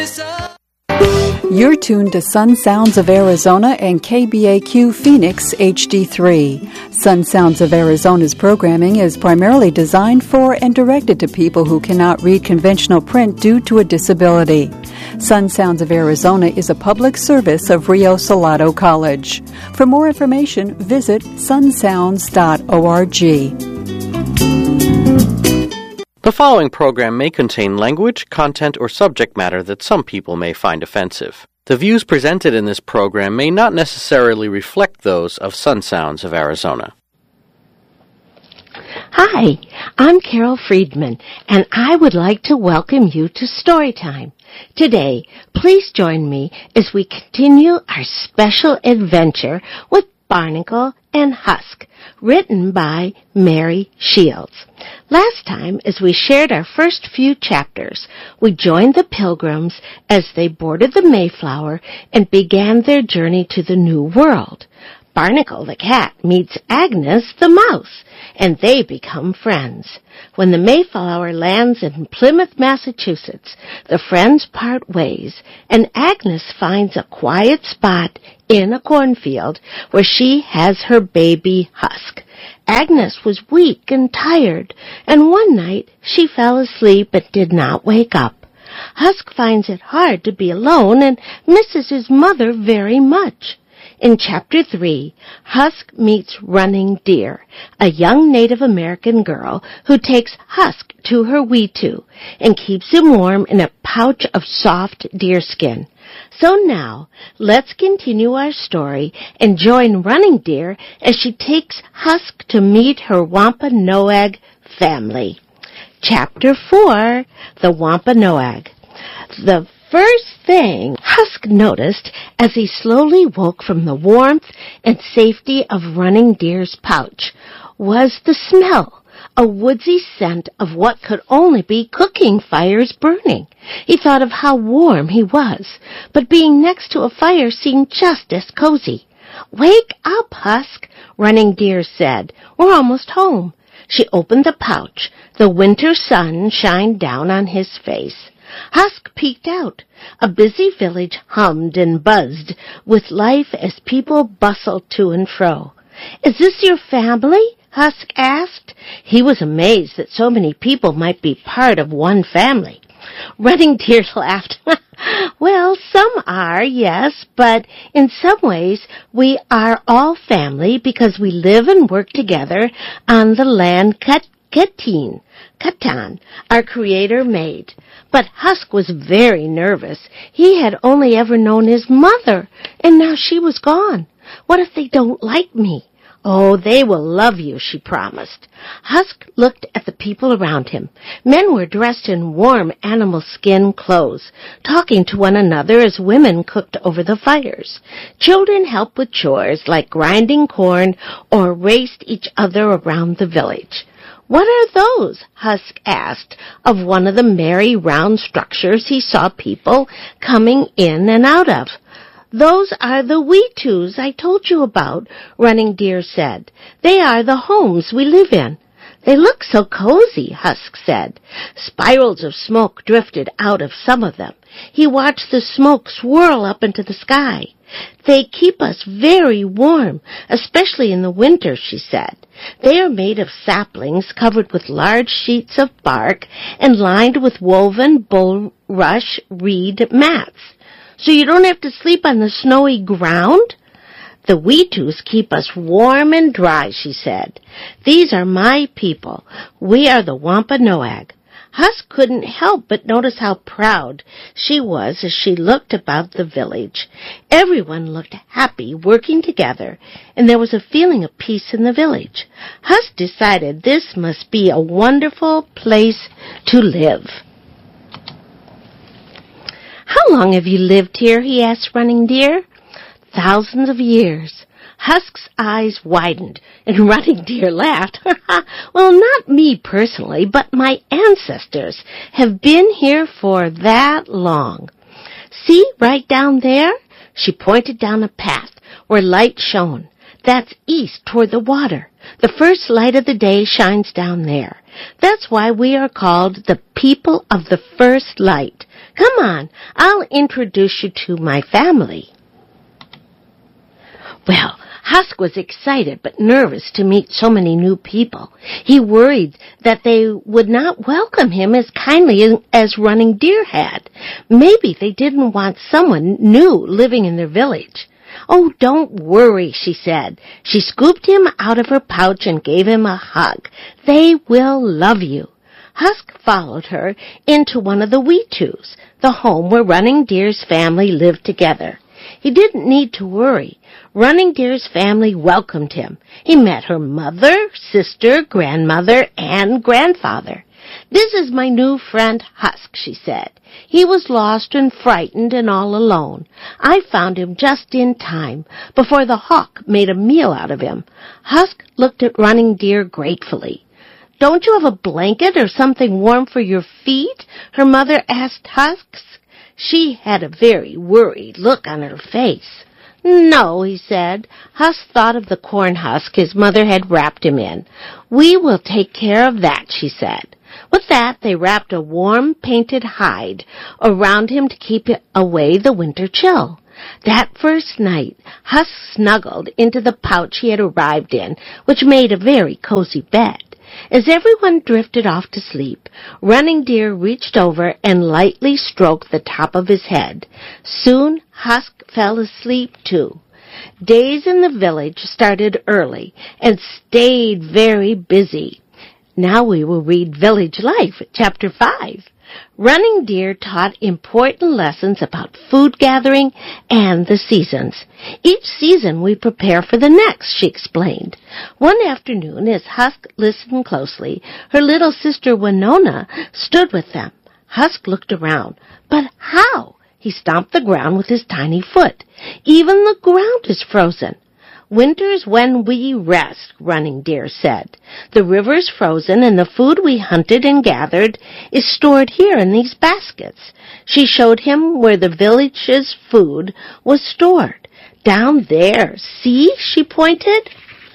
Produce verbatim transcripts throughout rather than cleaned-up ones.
You're tuned to Sun Sounds of Arizona and K B A Q Phoenix H D three. Sun Sounds of Arizona's programming is primarily designed for and directed to people who cannot read conventional print due to a disability. Sun Sounds of Arizona is a public service of Rio Salado College. For more information, visit sun sounds dot org. The following program may contain language, content, or subject matter that some people may find offensive. The views presented in this program may not necessarily reflect those of Sun Sounds of Arizona. Hi, I'm Carol Friedman, and I would like to welcome you to Storytime. Today, please join me as we continue our special adventure with Barnacle and Husk, written by Mary Shields. Last time, as we shared our first few chapters, we joined the Pilgrims as they boarded the Mayflower and began their journey to the New World. Barnacle the cat meets Agnes the mouse, and they become friends. When the Mayflower lands in Plymouth, Massachusetts, the friends part ways, and Agnes finds a quiet spot in a cornfield where she has her baby Husk. Agnes was weak and tired, and one night she fell asleep but did not wake up. Husk finds it hard to be alone and misses his mother very much. In Chapter three, Husk meets Running Deer, a young Native American girl who takes Husk to her Weetu and keeps him warm in a pouch of soft deerskin. So now, let's continue our story and join Running Deer as she takes Husk to meet her Wampanoag family. Chapter four, The Wampanoag. The first thing Husk noticed as he slowly woke from the warmth and safety of Running Deer's pouch was the smell, a woodsy scent of what could only be cooking fires burning. He thought of how warm he was, but being next to a fire seemed just as cozy. "Wake up, Husk," Running Deer said. "We're almost home." She opened the pouch. The winter sun shined down on his face. Husk peeked out. A busy village hummed and buzzed with life as people bustled to and fro. "Is this your family?" Husk asked. He was amazed that so many people might be part of one family. Running Deer laughed. "Well, some are, yes, but in some ways we are all family because we live and work together on the land Kat- Kateen, Katan, our Creator made." But Husk was very nervous. He had only ever known his mother, and now she was gone. "What if they don't like me?" "Oh, they will love you," she promised. Husk looked at the people around him. Men were dressed in warm animal skin clothes, talking to one another as women cooked over the fires. Children helped with chores like grinding corn or raced each other around the village. "What are those?" Husk asked of one of the merry round structures he saw people coming in and out of. "Those are the Weetus I told you about," Running Deer said. "They are the homes we live in." "They look so cozy," Husk said. Spirals of smoke drifted out of some of them. He watched the smoke swirl up into the sky. "They keep us very warm, especially in the winter," she said. "They are made of saplings covered with large sheets of bark and lined with woven bulrush reed mats. So you don't have to sleep on the snowy ground?" "The Weetus keep us warm and dry," she said. "These are my people. We are the Wampanoag." Husk couldn't help but notice how proud she was as she looked about the village. Everyone looked happy working together, and there was a feeling of peace in the village. Husk decided this must be a wonderful place to live. "How long have you lived here?" he asked Running Deer. "Thousands of years." Husk's eyes widened, and Running Deer laughed. "Well, not me personally, but my ancestors have been here for that long. See, right down there?" She pointed down a path where light shone. "That's east toward the water. The first light of the day shines down there. That's why we are called the people of the first light. Come on, I'll introduce you to my family. Well, Husk was excited but nervous to meet so many new people. He worried that they would not welcome him as kindly as Running Deer had. Maybe they didn't want someone new living in their village. Oh, don't worry, she said. She scooped him out of her pouch and gave him a hug. They will love you. Husk followed her into one of the Weetus, the home where Running Deer's family lived together. He didn't need to worry. Running Deer's family welcomed him. He met her mother, sister, grandmother, and grandfather. This is my new friend Husk, she said. He was lost and frightened and all alone. I found him just in time, before the hawk made a meal out of him. Husk looked at Running Deer gratefully. Don't you have a blanket or something warm for your feet? Her mother asked Husk. She had a very worried look on her face. No, he said. Husk thought of the corn husk his mother had wrapped him in. We will take care of that, she said. With that, they wrapped a warm, painted hide around him to keep away the winter chill. That first night, Husk snuggled into the pouch he had arrived in, which made a very cozy bed. As everyone drifted off to sleep, Running Deer reached over and lightly stroked the top of his head. Soon, Husk fell asleep, too. Days in the village started early and stayed very busy. Now we will read Village Life, Chapter five. Running Deer taught important lessons about food gathering and the seasons. Each season we prepare for the next, she explained. One afternoon, as Husk listened closely, her little sister Winona stood with them. Husk looked around. But how? He stomped the ground with his tiny foot. Even the ground is frozen. Winter's when we rest, Running Deer said. The river's frozen and the food we hunted and gathered is stored here in these baskets. She showed him where the village's food was stored. Down there, see, she pointed.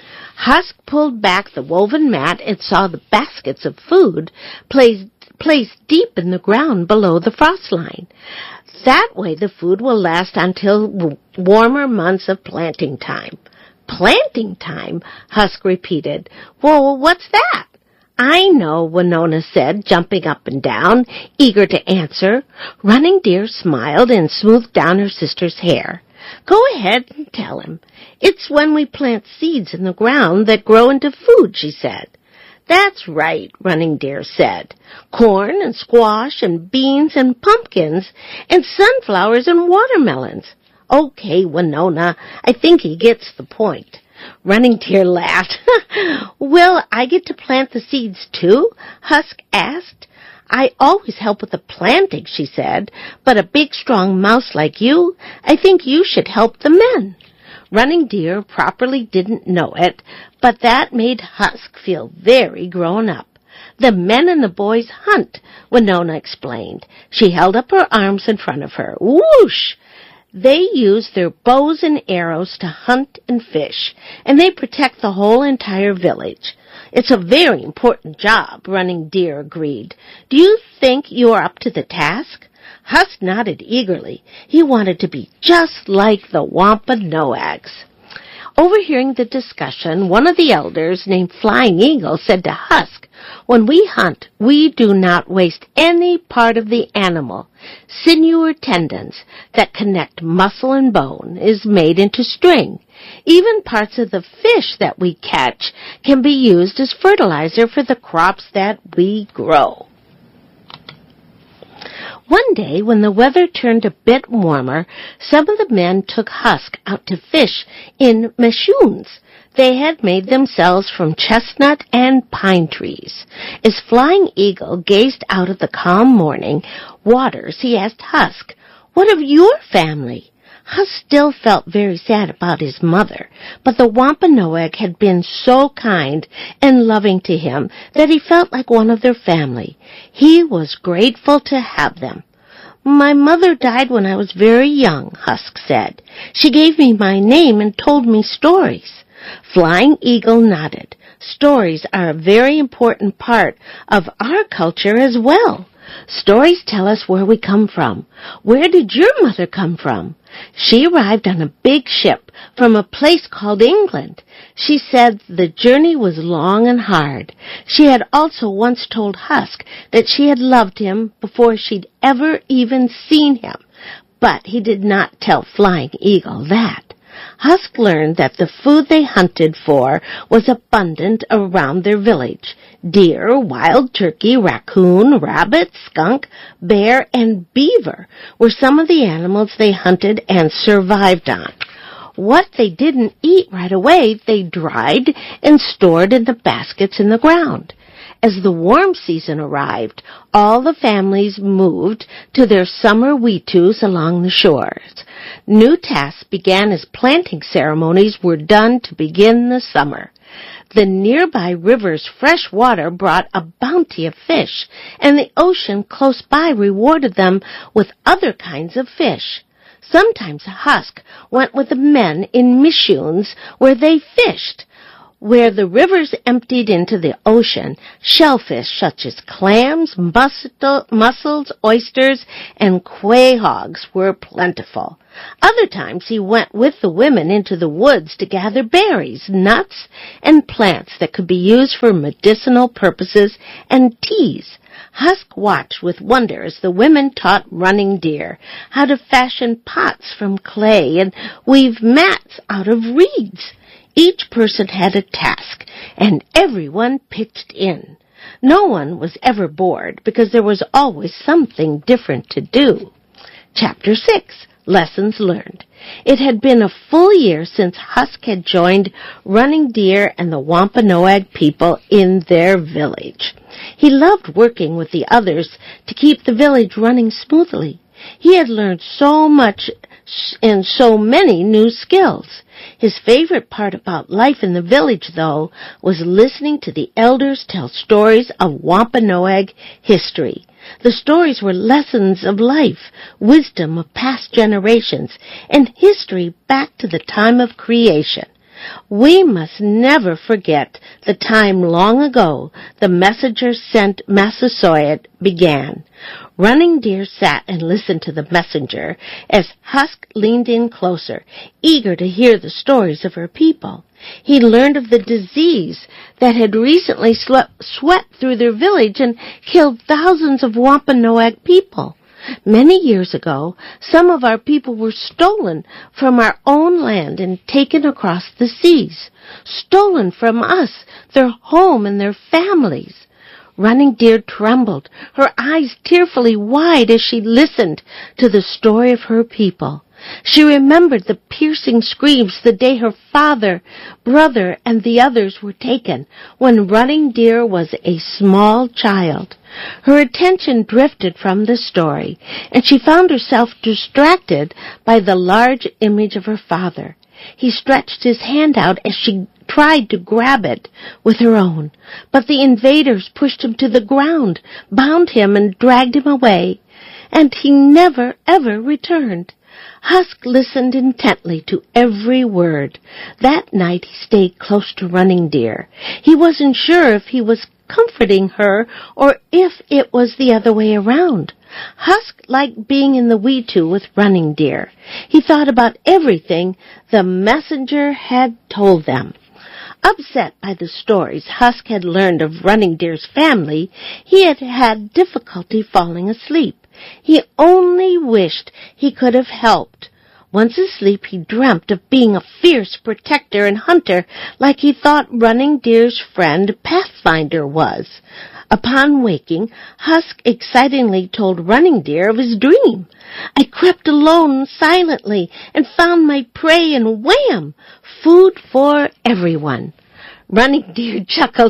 Husk pulled back the woven mat and saw the baskets of food placed, placed deep in the ground below the frost line. That way the food will last until warmer months of planting time. Planting time, Husk repeated. Well, what's that? I know, Winona said, jumping up and down, eager to answer. Running Deer smiled and smoothed down her sister's hair. Go ahead and tell him. It's when we plant seeds in the ground that grow into food, she said. That's right, Running Deer said. Corn and squash and beans and pumpkins and sunflowers and watermelons. Okay, Winona, I think he gets the point. Running Deer laughed. Will I get to plant the seeds too? Husk asked. I always help with the planting, she said, but a big strong mouse like you, I think you should help the men. Running Deer properly didn't know it, but that made Husk feel very grown up. The men and the boys hunt, Winona explained. She held up her arms in front of her. Whoosh! They use their bows and arrows to hunt and fish, and they protect the whole entire village. It's a very important job, Running Deer agreed. Do you think you are up to the task? Husk nodded eagerly. He wanted to be just like the Wampanoags. Overhearing the discussion, one of the elders, named Flying Eagle, said to Husk, when we hunt, we do not waste any part of the animal. Sinew or tendons that connect muscle and bone is made into string. Even parts of the fish that we catch can be used as fertilizer for the crops that we grow. One day, when the weather turned a bit warmer, some of the men took Husk out to fish in meshoons they had made themselves from chestnut and pine trees. As Flying Eagle gazed out at the calm morning waters, he asked Husk, "What of your family?" Husk still felt very sad about his mother, but the Wampanoag had been so kind and loving to him that he felt like one of their family. He was grateful to have them. My mother died when I was very young, Husk said. She gave me my name and told me stories. Flying Eagle nodded. Stories are a very important part of our culture as well. Stories tell us where we come from. Where did your mother come from? She arrived on a big ship from a place called England. She said the journey was long and hard. She had also once told Husk that she had loved him before she'd ever even seen him, but he did not tell Flying Eagle that. Husk learned that the food they hunted for was abundant around their village. Deer, wild turkey, raccoon, rabbit, skunk, bear, and beaver were some of the animals they hunted and survived on. What they didn't eat right away, they dried and stored in the baskets in the ground. As the warm season arrived, all the families moved to their summer weetus along the shores. New tasks began as planting ceremonies were done to begin the summer. The nearby river's fresh water brought a bounty of fish, and the ocean close by rewarded them with other kinds of fish. Sometimes Husk went with the men in missions where they fished. Where the rivers emptied into the ocean, shellfish such as clams, mussel, mussels, oysters, and quahogs were plentiful. Other times he went with the women into the woods to gather berries, nuts, and plants that could be used for medicinal purposes and teas. Husk watched with wonder as the women taught Running Deer how to fashion pots from clay and weave mats out of reeds. Each person had a task, and everyone pitched in. No one was ever bored, because there was always something different to do. Chapter six, Lessons Learned. It had been a full year since Husk had joined Running Deer and the Wampanoag people in their village. He loved working with the others to keep the village running smoothly. He had learned so much and so many new skills. His favorite part about life in the village, though, was listening to the elders tell stories of Wampanoag history. The stories were lessons of life, wisdom of past generations, and history back to the time of creation. We must never forget the time long ago the messenger sent Massasoit began. Running Deer sat and listened to the messenger as Husk leaned in closer, eager to hear the stories of her people. He learned of the disease that had recently swept, swept through their village and killed thousands of Wampanoag people. Many years ago, some of our people were stolen from our own land and taken across the seas. Stolen from us, their home and their families. Running Deer trembled, her eyes tearfully wide as she listened to the story of her people. She remembered the piercing screams the day her father, brother, and the others were taken, when Running Deer was a small child. Her attention drifted from the story, and she found herself distracted by the large image of her father. He stretched his hand out as she tried to grab it with her own, but the invaders pushed him to the ground, bound him, and dragged him away, and he never, ever returned. Husk listened intently to every word. That night he stayed close to Running Deer. He wasn't sure if he was comforting her or if it was the other way around. Husk liked being in the weetu with Running Deer. He thought about everything the messenger had told them. Upset by the stories Husk had learned of Running Deer's family, he had had difficulty falling asleep. He only wished he could have helped. Once asleep, he dreamt of being a fierce protector and hunter like he thought Running Deer's friend Pathfinder was. Upon waking, Husk excitingly told Running Deer of his dream. I crept alone silently and found my prey, and wham! Food for everyone. Running Deer chuckled.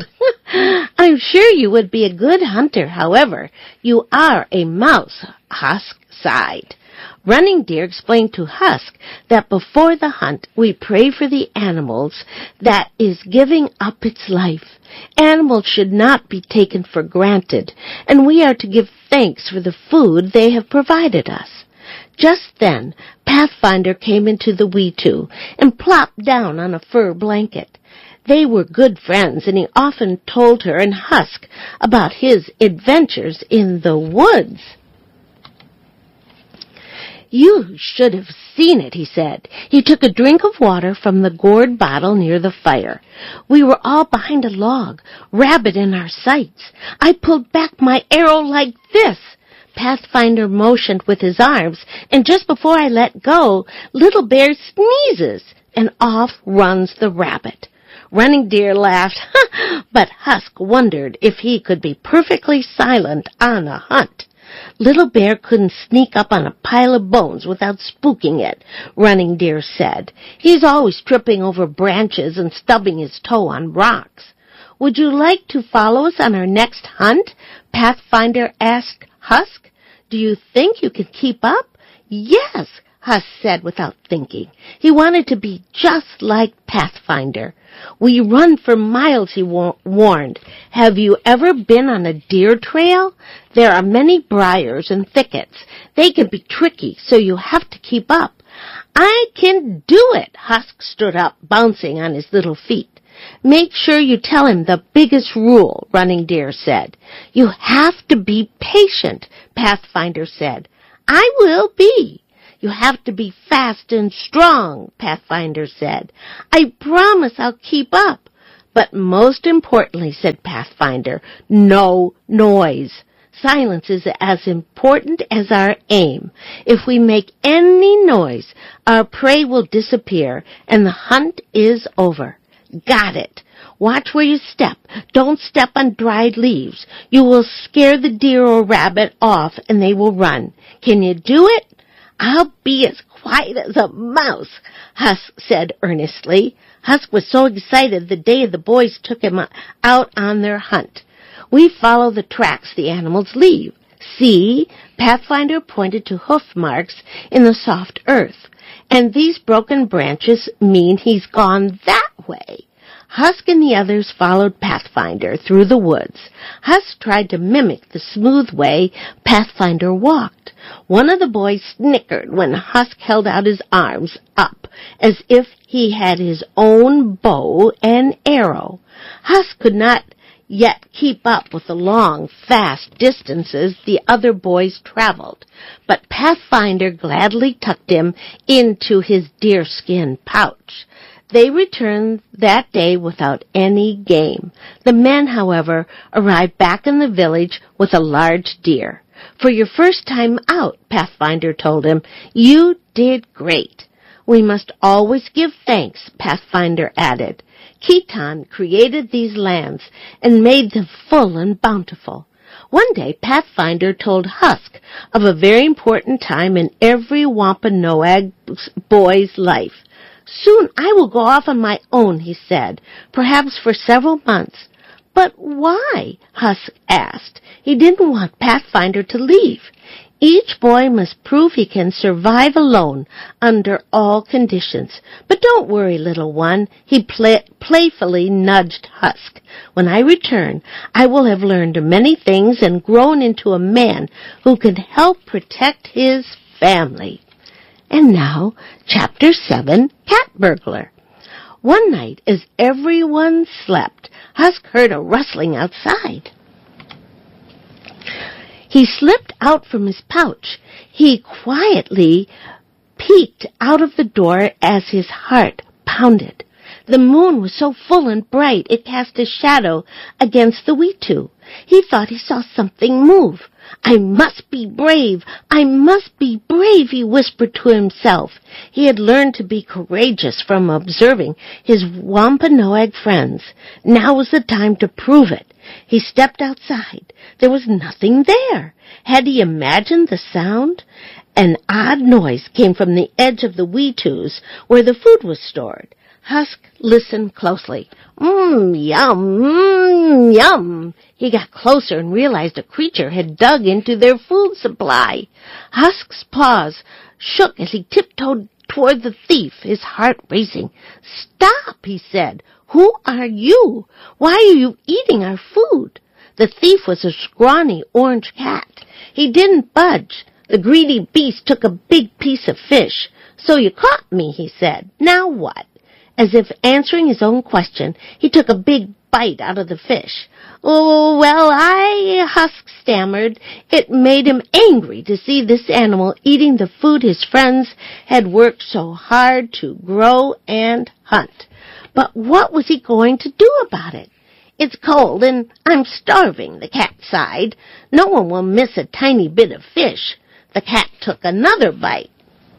I'm sure you would be a good hunter, however. You are a mouse, Husk sighed. Running Deer explained to Husk that before the hunt we pray for the animals that is giving up its life. Animals should not be taken for granted, and we are to give thanks for the food they have provided us. Just then, Pathfinder came into the weetu and plopped down on a fur blanket. They were good friends, and he often told her and Husk about his adventures in the woods. "You should have seen it," he said. He took a drink of water from the gourd bottle near the fire. "We were all behind a log, Rabbit in our sights. I pulled back my arrow like this." Pathfinder motioned with his arms, and just before I let go, Little Bear sneezes, and off runs the rabbit. Running Deer laughed, but Husk wondered if he could be perfectly silent on a hunt. "Little Bear couldn't sneak up on a pile of bones without spooking it," Running Deer said. "He's always tripping over branches and stubbing his toe on rocks." "Would you like to follow us on our next hunt?" Pathfinder asked Husk. "Do you think you can keep up?" "Yes," Husk said without thinking. He wanted to be just like Pathfinder. "We run for miles," he wa- warned. "Have you ever been on a deer trail? There are many briars and thickets. They can be tricky, so you have to keep up." "I can do it," Husk stood up, bouncing on his little feet. "Make sure you tell him the biggest rule," Running Deer said. "You have to be patient," Pathfinder said. "I will be." "You have to be fast and strong," Pathfinder said. "I promise I'll keep up." "But most importantly," said Pathfinder, "no noise. Silence is as important as our aim. If we make any noise, our prey will disappear, and the hunt is over." "Got it. Watch where you step. Don't step on dried leaves. You will scare the deer or rabbit off, and they will run. Can you do it?" "I'll be as quiet as a mouse," Husk said earnestly. Husk was so excited the day the boys took him out on their hunt. "We follow the tracks the animals leave. See?" Pathfinder pointed to hoof marks in the soft earth. "And these broken branches mean he's gone that way." Husk and the others followed Pathfinder through the woods. Husk tried to mimic the smooth way Pathfinder walked. One of the boys snickered when Husk held out his arms up, as if he had his own bow and arrow. Husk could not yet keep up with the long, fast distances the other boys traveled, but Pathfinder gladly tucked him into his deerskin pouch. They returned that day without any game. The men, however, arrived back in the village with a large deer. "For your first time out," Pathfinder told him, "you did great." "We must always give thanks," Pathfinder added. "Khitan created these lands and made them full and bountiful." One day, Pathfinder told Husk of a very important time in every Wampanoag boy's life. "Soon I will go off on my own," he said, "perhaps for several months." "But why?" Husk asked. He didn't want Pathfinder to leave. Each boy must prove he can survive alone under all conditions. "But don't worry, little one," he play- playfully nudged Husk. "When I return, I will have learned many things and grown into a man who can help protect his family." And now, Chapter seven, Cat Burglar. One night, as everyone slept, Husk heard a rustling outside. He slipped out from his pouch. He quietly peeked out of the door as his heart pounded. The moon was so full and bright it cast a shadow against the wetu. He thought he saw something move. "I must be brave! I must be brave!" he whispered to himself. He had learned to be courageous from observing his Wampanoag friends. Now was the time to prove it. He stepped outside. There was nothing there. Had he imagined the sound? An odd noise came from the edge of the wetus where the food was stored. Husk listened closely. Mmm, yum, mmm, yum. He got closer and realized a creature had dug into their food supply. Husk's paws shook as he tiptoed toward the thief, his heart racing. "Stop," he said. "Who are you? Why are you eating our food?" The thief was a scrawny orange cat. He didn't budge. The greedy beast took a big piece of fish. "So you caught me," he said. "Now what?" As if answering his own question, he took a big bite out of the fish. Oh, well, I, Husk stammered. It made him angry to see this animal eating the food his friends had worked so hard to grow and hunt. But what was he going to do about it? It's cold, and I'm starving, the cat sighed. No one will miss a tiny bit of fish. The cat took another bite.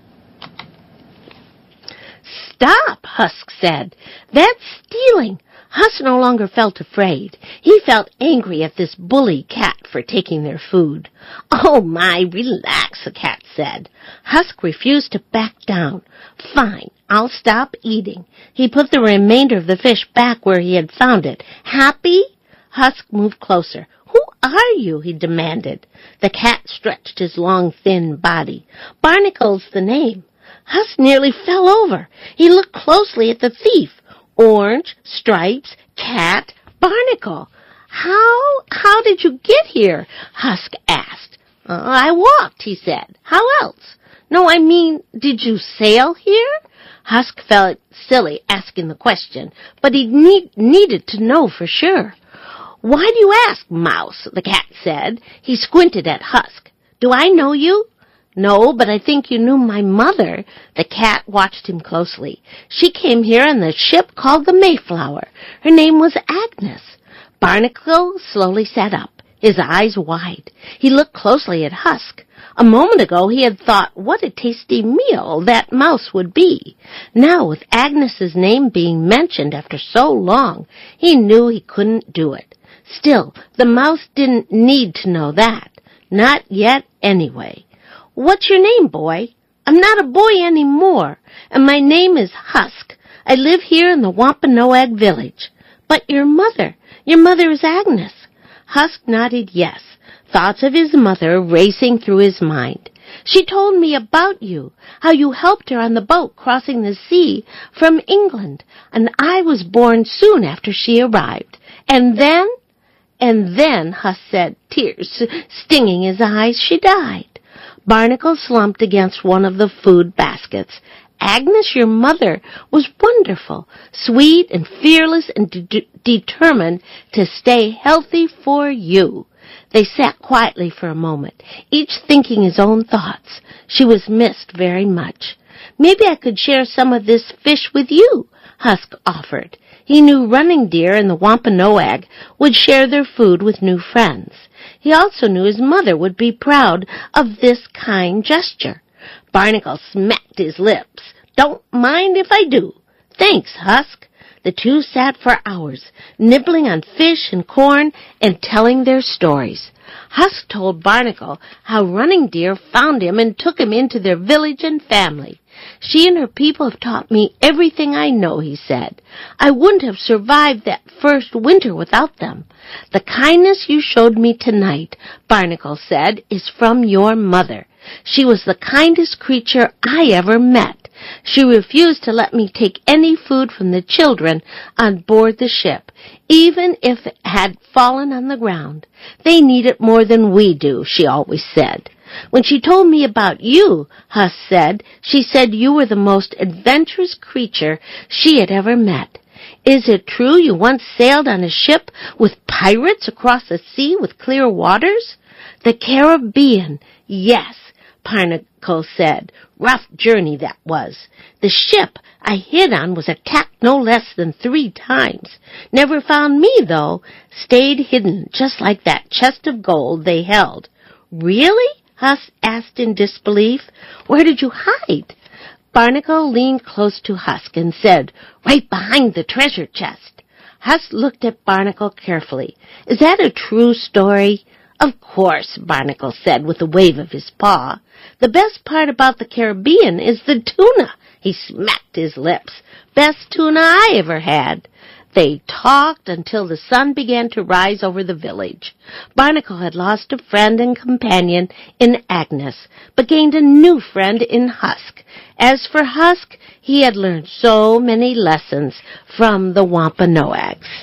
Stop, Husk said. That's stealing. Husk no longer felt afraid. He felt angry at this bully cat for taking their food. Oh, my, relax, the cat said. Husk refused to back down. Fine, I'll stop eating. He put the remainder of the fish back where he had found it. Happy? Husk moved closer. Who are you? He demanded. The cat stretched his long, thin body. Barnacle's the name. Husk nearly fell over. He looked closely at the thief. Orange, stripes, cat, Barnacle. How, how did you get here? Husk asked. Uh, I walked, he said. How else? No, I mean, did you sail here? Husk felt silly asking the question, but he need, needed to know for sure. Why do you ask, Mouse? The cat said. He squinted at Husk. Do I know you? No, but I think you knew my mother. The cat watched him closely. She came here on the ship called the Mayflower. Her name was Agnes. Barnacle slowly sat up, his eyes wide. He looked closely at Husk. A moment ago he had thought what a tasty meal that mouse would be. Now, with Agnes's name being mentioned after so long, he knew he couldn't do it. Still, the mouse didn't need to know that. Not yet, anyway. What's your name, boy? I'm not a boy anymore, and my name is Husk. I live here in the Wampanoag village. But your mother, your mother is Agnes. Husk nodded yes, thoughts of his mother racing through his mind. She told me about you, how you helped her on the boat crossing the sea from England, and I was born soon after she arrived. And then, and then, Husk said, tears stinging his eyes, she died. Barnacle slumped against one of the food baskets. Agnes, your mother, was wonderful, sweet and fearless and de- determined to stay healthy for you. They sat quietly for a moment, each thinking his own thoughts. She was missed very much. Maybe I could share some of this fish with you, Husk offered. He knew Running Deer and the Wampanoag would share their food with new friends. He also knew his mother would be proud of this kind gesture. Barnacle smacked his lips. Don't mind if I do. Thanks, Husk. The two sat for hours, nibbling on fish and corn and telling their stories. Husk told Barnacle how Running Deer found him and took him into their village and family. She and her people have taught me everything I know, he said. I wouldn't have survived that first winter without them. The kindness you showed me tonight, Barnacle said, is from your mother. She was the kindest creature I ever met. She refused to let me take any food from the children on board the ship, even if it had fallen on the ground. They need it more than we do, she always said. When she told me about you, Husk said, she said you were the most adventurous creature she had ever met. Is it true you once sailed on a ship with pirates across the sea with clear waters? The Caribbean, yes, Barnacle said. Rough journey that was. The ship I hid on was attacked no less than three times. Never found me, though. Stayed hidden, just like that chest of gold they held. Really? Husk asked in disbelief. Where did you hide? Barnacle leaned close to Husk and said, right behind the treasure chest. Husk looked at Barnacle carefully. Is that a true story? Of course, Barnacle said with a wave of his paw. The best part about the Caribbean is the tuna. He smacked his lips. Best tuna I ever had. They talked until the sun began to rise over the village. Barnacle had lost a friend and companion in Agnes, but gained a new friend in Husk. As for Husk, he had learned so many lessons from the Wampanoags.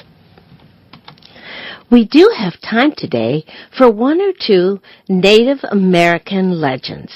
We do have time today for one or two Native American legends.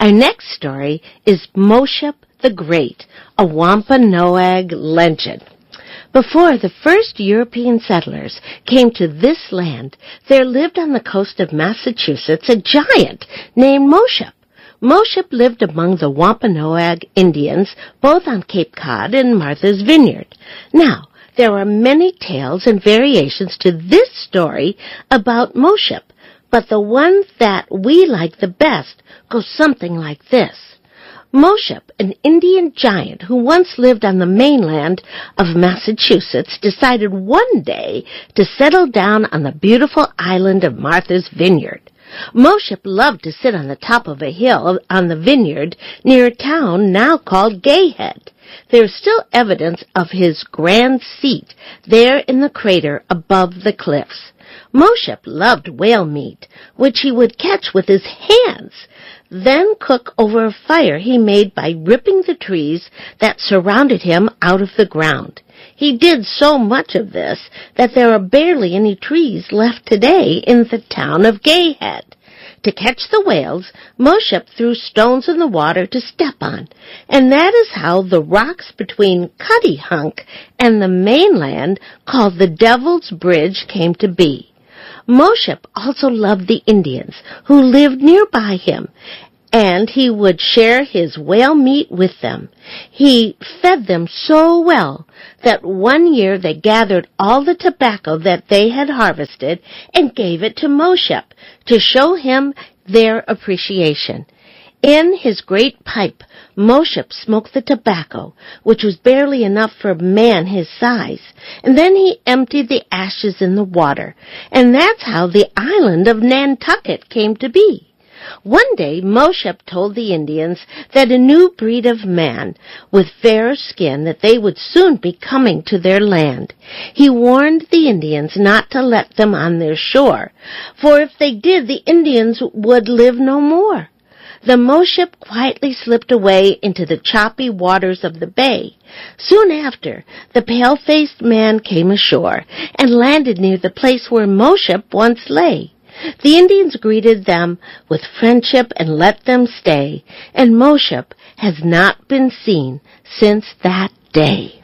Our next story is Moshep the Great, a Wampanoag legend. Before the first European settlers came to this land, there lived on the coast of Massachusetts a giant named Moshep. Moshep lived among the Wampanoag Indians, both on Cape Cod and Martha's Vineyard. Now, there are many tales and variations to this story about Moshep, but the one that we like the best goes something like this. Moshep, an Indian giant who once lived on the mainland of Massachusetts, decided one day to settle down on the beautiful island of Martha's Vineyard. Moshep loved to sit on the top of a hill on the vineyard near a town now called Gayhead. There is still evidence of his grand seat there in the crater above the cliffs. Moshep loved whale meat, which he would catch with his hands, then cook over a fire he made by ripping the trees that surrounded him out of the ground. He did so much of this that there are barely any trees left today in the town of Gayhead. To catch the whales, Moshep threw stones in the water to step on, and that is how the rocks between Cuttyhunk and the mainland, called the Devil's Bridge, came to be. Moshep also loved the Indians who lived nearby him, and he would share his whale meat with them. He fed them so well that one year they gathered all the tobacco that they had harvested and gave it to Moshep to show him their appreciation. In his great pipe, Moshep smoked the tobacco, which was barely enough for a man his size, and then he emptied the ashes in the water, and that's how the island of Nantucket came to be. One day, Moshep told the Indians that a new breed of man with fairer skin that they would soon be coming to their land. He warned the Indians not to let them on their shore, for if they did, the Indians would live no more. The Moshep quietly slipped away into the choppy waters of the bay. Soon after, the pale-faced man came ashore and landed near the place where Moshep once lay. The Indians greeted them with friendship and let them stay, and Moshep has not been seen since that day.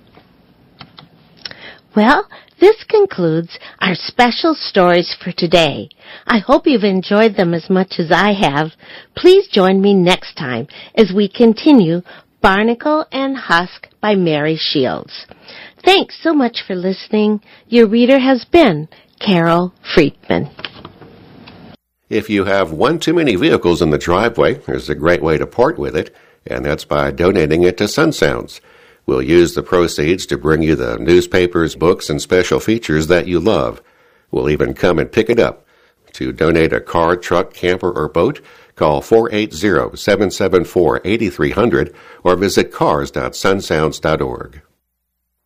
Well, this concludes our special stories for today. I hope you've enjoyed them as much as I have. Please join me next time as we continue Barnacle and Husk by Mary Shields. Thanks so much for listening. Your reader has been Carol Friedman. If you have one too many vehicles in the driveway, there's a great way to part with it, and that's by donating it to Sun Sounds. We'll use the proceeds to bring you the newspapers, books, and special features that you love. We'll even come and pick it up. To donate a car, truck, camper, or boat, call four eight zero, seven seven four, eight three zero zero or visit cars dot sun sounds dot org.